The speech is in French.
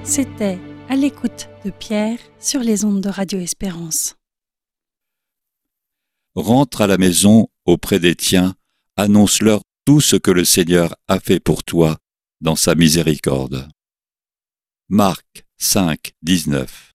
C'était À l'écoute de Pierre sur les ondes de Radio Espérance. Rentre à la maison auprès des tiens, annonce-leur tout ce que le Seigneur a fait pour toi dans sa miséricorde. Marc 5, 19.